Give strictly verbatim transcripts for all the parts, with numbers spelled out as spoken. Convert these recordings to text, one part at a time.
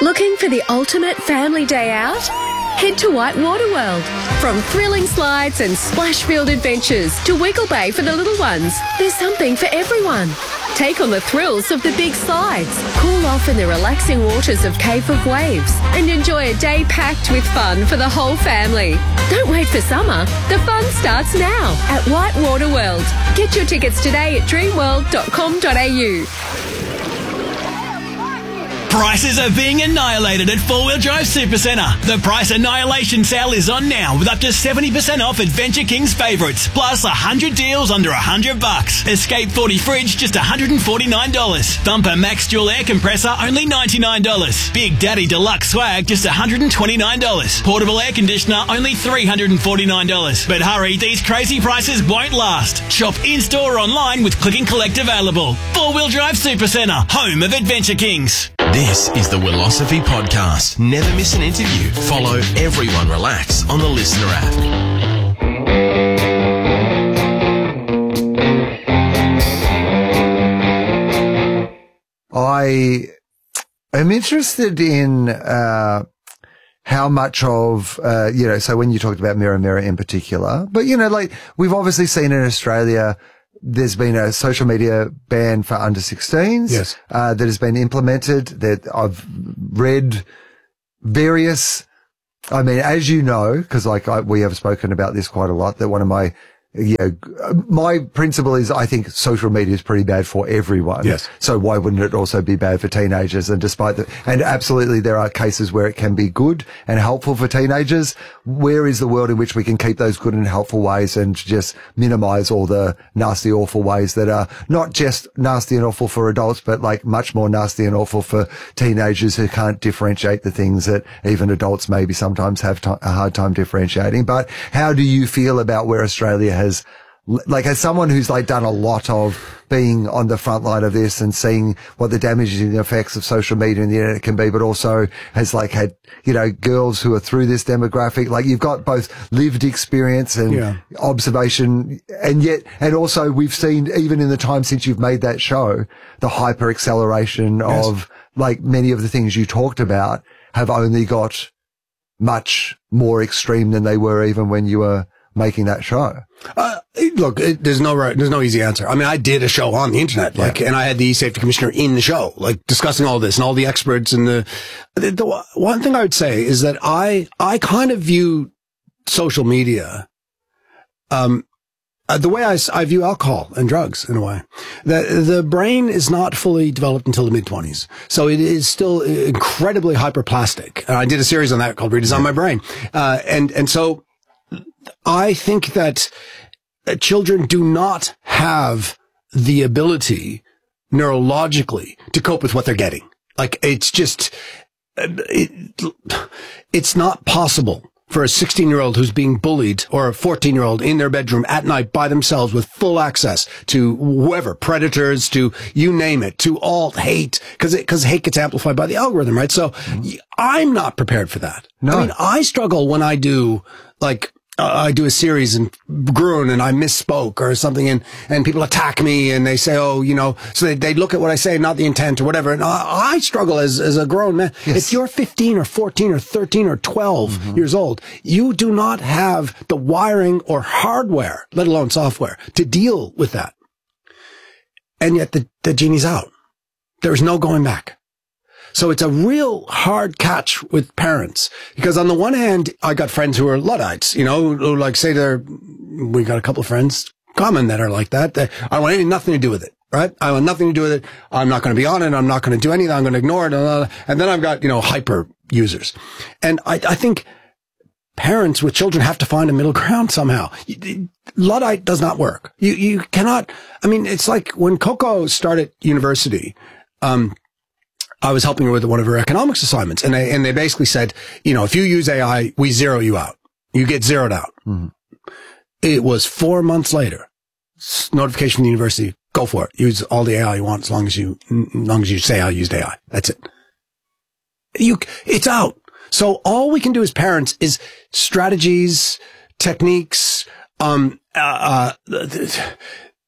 Looking for the ultimate family day out? Head to Whitewater World. From thrilling slides and splash-filled adventures to Wiggle Bay for the little ones, there's something for everyone. Take on the thrills of the big slides, cool off in the relaxing waters of Cape of Waves, and enjoy a day packed with fun for the whole family. Don't wait for summer. The fun starts now at Whitewater World. Get your tickets today at dreamworld dot com dot a u. Prices are being annihilated at Four Wheel Drive Supercentre. The price annihilation sale is on now with up to seventy percent off Adventure King's favourites, plus one hundred deals under one hundred bucks. Escape forty fridge just one hundred forty-nine dollars. Thumper Max Dual Air Compressor only ninety-nine dollars. Big Daddy Deluxe Swag just one hundred twenty-nine dollars. Portable Air Conditioner only three hundred forty-nine dollars. But hurry, these crazy prices won't last. Shop in-store or online with Click and Collect available. Four Wheel Drive Supercentre, home of Adventure Kings. This is the Willosophy Podcast. Never miss an interview. Follow Everyone Relax on the Listener app. I am interested in uh, how much of, uh, you know, so when you talked about Mirror Mirror in particular, but, you know, like we've obviously seen in Australia, there's been a social media ban for under sixteens yes. uh, that has been implemented. That I've read various, I mean, as you know, because like I, we have spoken about this quite a lot, that one of my, you know, my principle is I think social media is pretty bad for everyone. Yes. So why wouldn't it also be bad for teenagers? And despite the, and absolutely there are cases where it can be good and helpful for teenagers. Where is the world in which we can keep those good and helpful ways and just minimize all the nasty, awful ways that are not just nasty and awful for adults, but like much more nasty and awful for teenagers who can't differentiate the things that even adults maybe sometimes have t- a hard time differentiating. But how do you feel about where Australia has Has, like, as someone who's like done a lot of being on the front line of this and seeing what the damaging effects of social media and the internet can be, but also has like had, you know, girls who are through this demographic, like you've got both lived experience and yeah. observation. And yet, and also we've seen even in the time since you've made that show, the hyper acceleration yes. of like many of the things you talked about have only got much more extreme than they were even when you were making that show. Uh, look, it, there's no right, there's no easy answer. I mean, I did a show on the internet, like, yeah. and I had the e-safety commissioner in the show, like discussing all this and all the experts and the, the, the one thing I would say is that I, I kind of view social media, um, uh, the way I, I view alcohol and drugs in a way. The, the brain is not fully developed until the mid twenties. So it is still incredibly hyperplastic. And I did a series on that called Redesign My Brain. Uh, and, and so, I think that children do not have the ability neurologically to cope with what they're getting. Like, it's just, it, it's not possible for a sixteen-year-old who's being bullied or a fourteen-year-old in their bedroom at night by themselves with full access to whoever, predators, to you name it, to all hate, because because hate gets amplified by the algorithm, right? So mm-hmm. I'm not prepared for that. No. I mean, I struggle when I do, like, Uh, I do a series in Gruen and I misspoke or something and, and people attack me and they say, oh, you know, so they, they look at what I say, not the intent or whatever. And I, I struggle as, as a grown man. Yes. If you're fifteen or fourteen or thirteen or twelve mm-hmm. years old, you do not have the wiring or hardware, let alone software, to deal with that. And yet the, the genie's out. There's no going back. So it's a real hard catch with parents because on the one hand, I got friends who are Luddites, you know, who like say they're, we got a couple of friends common that are like that. They, I don't want anything, nothing to do with it, right? I want nothing to do with it. I'm not going to be on it. I'm not going to do anything. I'm going to ignore it. And then I've got, you know, hyper users. And I, I think parents with children have to find a middle ground somehow. Luddite does not work. You, you cannot, I mean, it's like when Coco started university, um, I was helping her with one of her economics assignments and they, and they basically said, you know, if you use A I, we zero you out. You get zeroed out. Mm-hmm. It was four months later. Notification from the university. Go for it. Use all the A I you want as long as you, as long as you say I used A I. That's it. You, it's out. So all we can do as parents is strategies, techniques, um, uh, uh,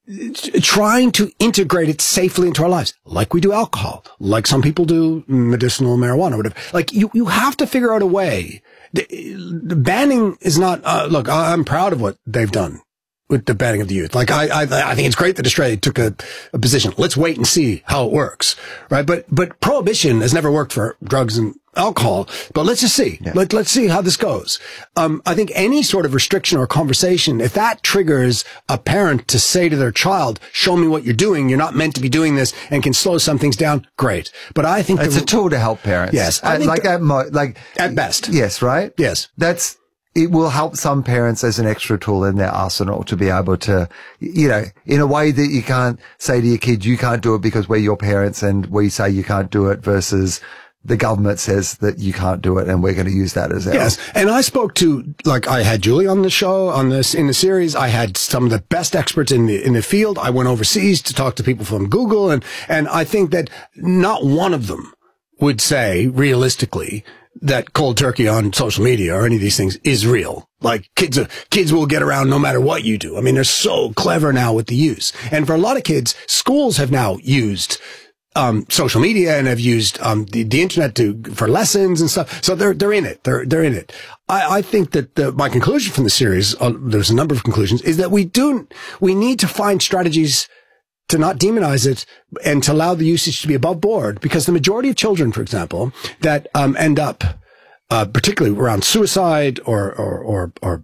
trying to integrate it safely into our lives, like we do alcohol, like some people do medicinal marijuana, or whatever. Like you, you have to figure out a way. The, the banning is not, uh, look, I'm proud of what they've done with the banning of the youth. Like, I, I, I think it's great that Australia took a, a position. Let's wait and see how it works, right? But, but prohibition has never worked for drugs and alcohol, but let's just see. Yeah. Let, let's see how this goes. Um, I think any sort of restriction or conversation, if that triggers a parent to say to their child, show me what you're doing, you're not meant to be doing this, and can slow some things down, great. But I think it's the, a tool to help parents. Yes. I uh, think like, the, at mo- like, at best. Yes, right? Yes. That's, it will help some parents as an extra tool in their arsenal to be able to, you know, in a way that you can't say to your kid, you can't do it because we're your parents and we say you can't do it, versus the government says that you can't do it and we're going to use that as our. Yes. And I spoke to, like, I had Julie on the show, on this, in the series. I had some of the best experts in the, in the field. I went overseas to talk to people from Google, and, and I think that not one of them would say realistically that cold turkey on social media or any of these things is real. Like, kids, are, kids will get around no matter what you do. I mean, they're so clever now with the use. And for a lot of kids, schools have now used um social media and have used um the, the internet to for lessons and stuff. So they're they're in it. They're they're in it. I, I think that the, my conclusion from the series, uh, there's a number of conclusions, is that we do we need to find strategies to not demonize it and to allow the usage to be above board, because the majority of children, for example, that um end up uh particularly around suicide or or or, or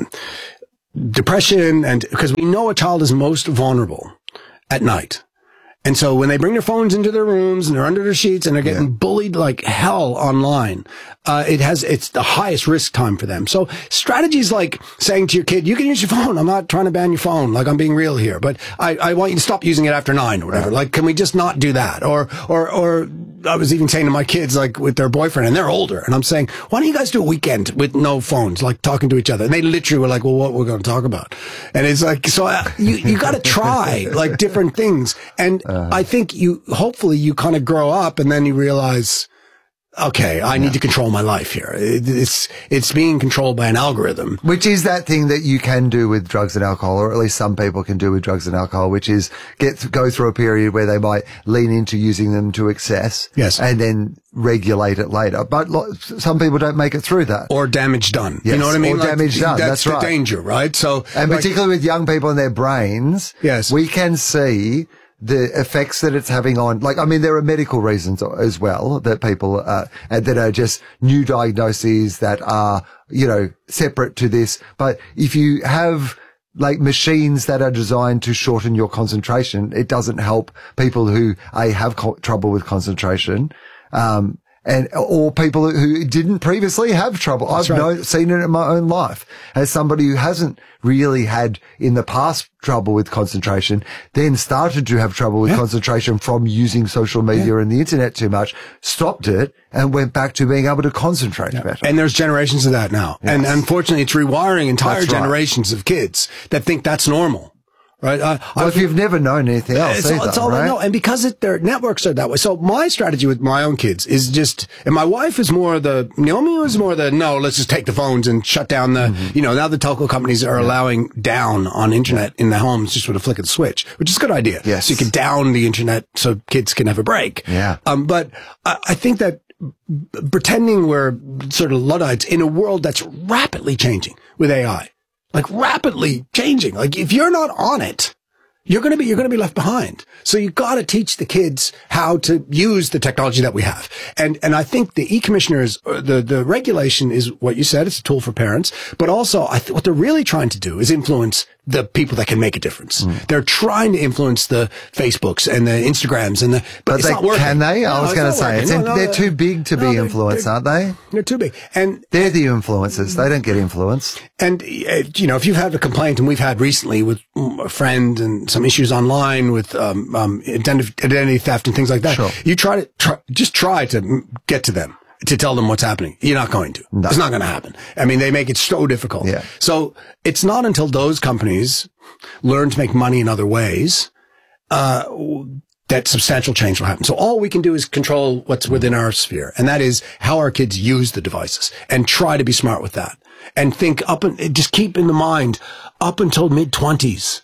depression, and because we know a child is most vulnerable at night. And so when they bring their phones into their rooms and they're under their sheets and they're getting yeah. bullied like hell online, uh, it has, it's the highest risk time for them. So strategies like saying to your kid, you can use your phone. I'm not trying to ban your phone. Like, I'm being real here, but I, I want you to stop using it after nine or whatever. Right. Like, can we just not do that? Or, or, or I was even saying to my kids, like with their boyfriend, and they're older, and I'm saying, why don't you guys do a weekend with no phones, like talking to each other? And they literally were like, well, what we're going to talk about? And it's like, so uh, you, you got to try like different things. And uh-huh. I think you, hopefully you kind of grow up and then you realize, okay, I yeah. need to control my life here. It, it's, it's being controlled by an algorithm. Which is that thing that you can do with drugs and alcohol, or at least some people can do with drugs and alcohol, which is get, go through a period where they might lean into using them to excess. Yes. And then regulate it later. But lo- some people don't make it through that. Or damage done. Yes. You know what I mean? Or like, damage done. That's, That's the right. danger, right? So, and like, particularly with young people and their brains. Yes. We can see the effects that it's having on, like, I mean, there are medical reasons as well that people, uh, that are just new diagnoses that are, you know, separate to this. But if you have like machines that are designed to shorten your concentration, it doesn't help people who a have co- trouble with concentration, um, and, or people who didn't previously have trouble. That's I've right. know, seen it in my own life as somebody who hasn't really had in the past trouble with concentration, then started to have trouble with yeah. concentration from using social media yeah. and the internet too much, stopped it and went back to being able to concentrate yeah. better. And there's generations of that now. Yes. And unfortunately, it's rewiring entire that's generations right. of kids that think that's normal. Right. Uh, well, if you've never known anything else, it's, either, it's all right? they know, and because it, their networks are that way. So my strategy with my own kids is just, and my wife is more the Naomi was more the no, let's just take the phones and shut down the. Mm-hmm. You know, now the telco companies are yeah. allowing down on internet in the homes just with a flick of the switch, which is a good idea. Yes, so you can down the internet so kids can have a break. Yeah. Um, but I, I think that pretending we're sort of Luddites in a world that's rapidly changing with A I. Like rapidly changing. Like if you're not on it, you're going to be, you're going to be left behind. So you got to teach the kids how to use the technology that we have. And, and I think the e-commissioners, the, the regulation is what you said. It's a tool for parents, but also I th- what they're really trying to do is influence the people that can make a difference. Mm. They're trying to influence the Facebooks and the Instagrams and the, but, but it's they, not working. Can they? I no, was going to say, it's no, in, no, they're too big to no, be influenced, they're, aren't they? They're too big. And they're the influencers. They don't get influenced. And, uh, you know, if you've had a complaint, and we've had recently with a friend and some issues online with, um, um, identity theft and things like that, sure. you try to, try, just try to get to them, to tell them what's happening. You're not going to. No. It's not going to happen. I mean, they make it so difficult. Yeah. So it's not until those companies learn to make money in other ways, uh, that substantial change will happen. So all we can do is control what's within our sphere. And that is how our kids use the devices, and try to be smart with that, and think up and just keep in the mind up until mid twenties.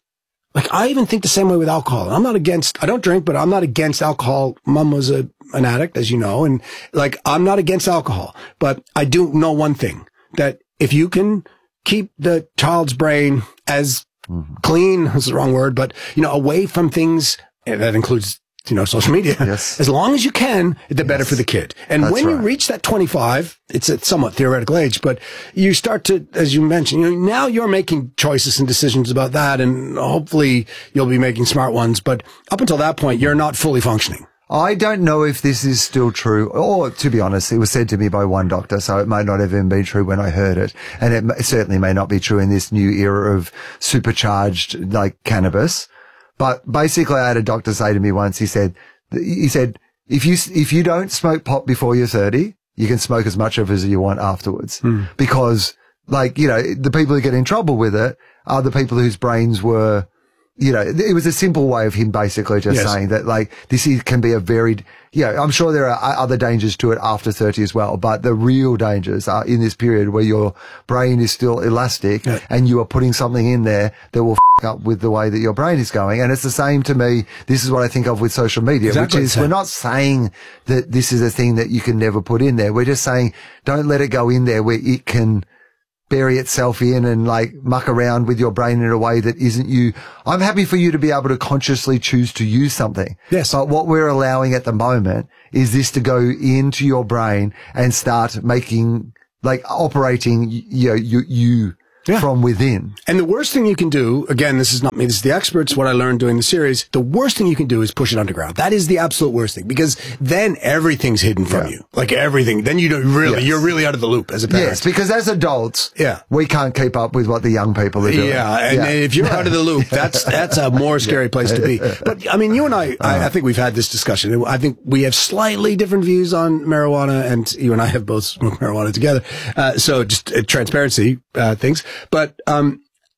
Like, I even think the same way with alcohol. I'm not against, I don't drink, but I'm not against alcohol. Mom was a, an addict, as you know, and like, I'm not against alcohol, but I do know one thing, that if you can keep the child's brain as mm-hmm. clean, is the wrong word, but, you know, away from things, and that includes, you know, social media. Yes. As long as you can, the better yes. for the kid. And That's when right. you reach that twenty-five, it's a somewhat theoretical age, but you start to, as you mentioned, you know, now you're making choices and decisions about that, and hopefully you'll be making smart ones. But up until that point, you're not fully functioning. I don't know if this is still true, or to be honest, it was said to me by one doctor, so it may not have even been true when I heard it. And it may, certainly may not be true in this new era of supercharged, like, cannabis. But basically, I had a doctor say to me once, he said, he said, if you, if you don't smoke pot before you're thirty, you can smoke as much of it as you want afterwards. Mm. Because, like, you know, the people who get in trouble with it are the people whose brains were, you know, it was a simple way of him basically just yes. saying that, like, this is, can be a very, yeah, you know, I'm sure there are other dangers to it after thirty as well, but the real dangers are in this period where your brain is still elastic yeah. and you are putting something in there that will f up with the way that your brain is going. And it's the same to me. This is what I think of with social media, exactly. which is, we're not saying that this is a thing that you can never put in there. We're just saying, don't let it go in there where it can bury itself in and, like, muck around with your brain in a way that isn't you. I'm happy for you to be able to consciously choose to use something. Yes. But what we're allowing at the moment is this to go into your brain and start making, like, operating, you know, you, you yeah. from within. And the worst thing you can do, again, this is not me, this is the experts, what I learned doing the series, the worst thing you can do is push it underground. That is the absolute worst thing, because then everything's hidden from yeah. you. Like, everything. Then you don't really, yes. you're really out of the loop as a parent. Yes, because as adults, yeah. we can't keep up with what the young people are doing. Yeah, and, yeah. and if you're out of the loop, that's, that's a more scary yeah. place to be. But, I mean, you and I, uh-huh. I, I think we've had this discussion. I think we have slightly different views on marijuana, and you and I have both smoked marijuana together. Uh, so just uh, transparency, uh, things. But, um,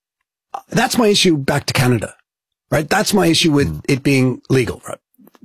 that's my issue back to Canada, right? That's my issue with mm. it being legal. Right?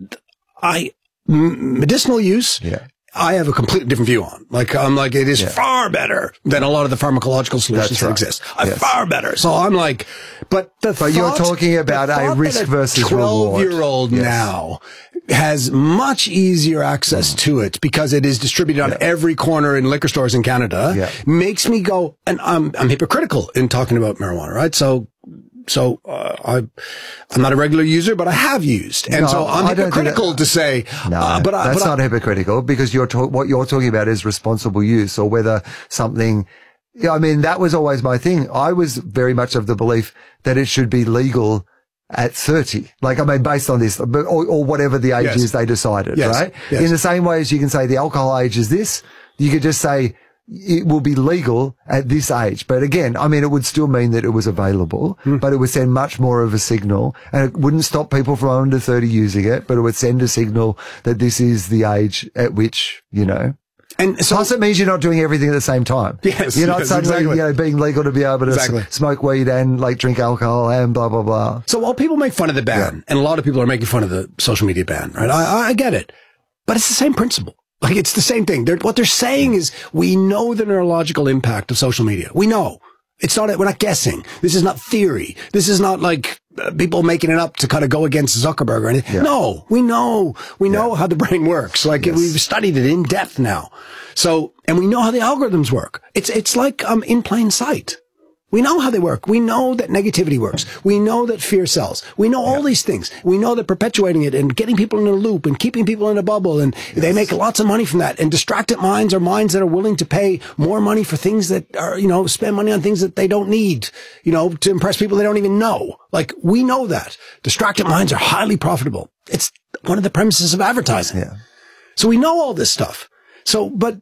I, m- medicinal use, yeah. I have a completely different view on. Like, I'm like, it is yeah. far better than a lot of the pharmacological solutions right. that exist. Yes. Far better. So I'm like, but the But thought, you're talking about a risk versus reward. twelve year old yes. now has much easier access mm. to it because it is distributed on yeah. every corner in liquor stores in Canada. Yeah. Makes me go, and I'm, I'm hypocritical in talking about marijuana, right? So, So, uh, I, I'm not a regular user, but I have used. And no, so I'm hypocritical to say, no, uh, but I, that's but not I, hypocritical because you're ta- what you're talking about is responsible use, or whether something, yeah, I mean, that was always my thing. I was very much of the belief that it should be legal at thirty. Like, I mean, based on this, or, or whatever the age yes. is they decided, yes. right? Yes. In the same way as you can say the alcohol age is this, you could just say, it will be legal at this age. But again, I mean, it would still mean that it was available, mm. but it would send much more of a signal, and it wouldn't stop people from under thirty using it, but it would send a signal that this is the age at which, you know. And so, plus it means you're not doing everything at the same time. Yes. You're not yes, suddenly, exactly. you know, being legal to be able to exactly. s- smoke weed and, like, drink alcohol and blah, blah, blah. So while people make fun of the ban, yeah. and a lot of people are making fun of the social media ban, right? I, I get it. But it's the same principle. Like, it's the same thing. They're, what they're saying is, we know the neurological impact of social media. We know. It's not, we're not guessing. This is not theory. This is not like uh, people making it up to kind of go against Zuckerberg or anything. Yeah. No, we know. We know yeah. how the brain works. Like, yes. we've studied it in depth now. So, and we know how the algorithms work. It's, it's like, um, in plain sight. We know how they work. We know that negativity works. We know that fear sells. We know all yeah. these things. We know that perpetuating it and getting people in a loop and keeping people in a bubble, and yes. they make lots of money from that. And distracted minds are minds that are willing to pay more money for things that are, you know, spend money on things that they don't need, you know, to impress people they don't even know. Like, we know that. Distracted minds are highly profitable. It's one of the premises of advertising. Yeah. So we know all this stuff. So, but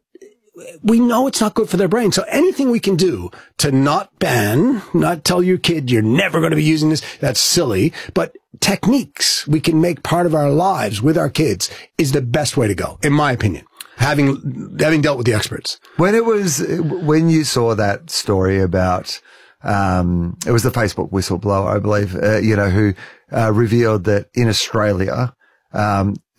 we know it's not good for their brain. So anything we can do to not ban, not tell your kid you're never going to be using this, that's silly. But techniques we can make part of our lives with our kids is the best way to go, in my opinion. Having, having dealt with the experts. When it was, when you saw that story about, um, it was the Facebook whistleblower, I believe, uh, you know, who, uh, revealed that in Australia, um,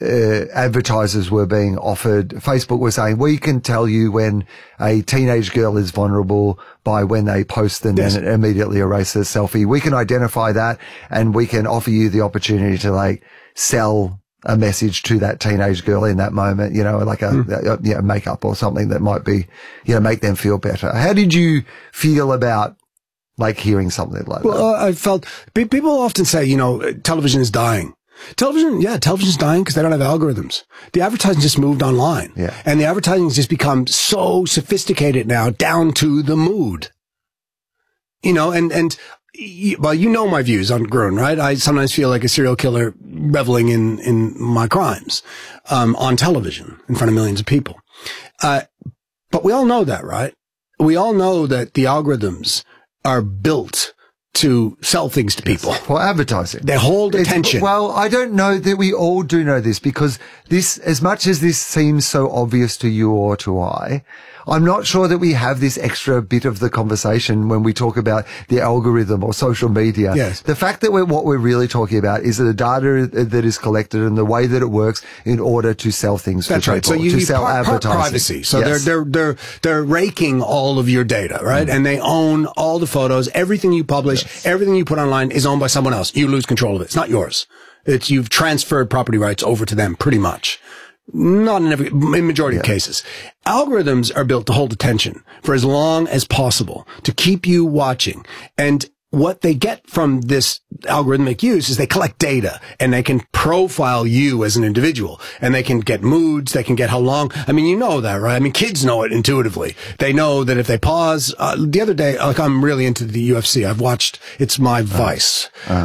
uh, advertisers were being offered. Facebook was saying, we can tell you when a teenage girl is vulnerable by when they post and Yes. then immediately erase their selfie. We can identify that and we can offer you the opportunity to like sell a message to that teenage girl in that moment, you know, like a, Mm. a you know, makeup or something that might be, you know, make them feel better. How did you feel about like hearing something like that? Well, uh, I felt pe- people often say, you know, television is dying. Television, yeah, television's dying because they don't have algorithms. The advertising just moved online. Yeah. And the advertising has just become so sophisticated now, down to the mood. You know, and, and, y- well, you know my views on Gruen, right? I sometimes feel like a serial killer reveling in, in my crimes, um, on television in front of millions of people. Uh, but we all know that, right? We all know that the algorithms are built to sell things to people. For advertising. They hold It's- attention. Well, I don't know that we all do know this because this, as much as this seems so obvious to you or to I, I'm not sure that we have this extra bit of the conversation when we talk about the algorithm or social media. Yes. The fact that we're, what we're really talking about is the data that is collected and the way that it works in order to sell things That's to right. people, So you to need sell par- par- advertising. privacy. So Yes. they're, they're, they're, they're raking all of your data, right? Mm. And they own all the photos. Everything you publish, yes. everything you put online is owned by someone else. You lose control of it. It's not yours. It's, you've transferred property rights over to them pretty much. Not in every, in majority Yeah. of cases. Algorithms are built to hold attention for as long as possible, to keep you watching. And what they get from this algorithmic use is they collect data and they can profile you as an individual and they can get moods. They can get how long. I mean, you know that, right? I mean, kids know it intuitively. They know that if they pause, uh, the other day, like I'm really into the U F C. I've watched, it's my vice. Uh,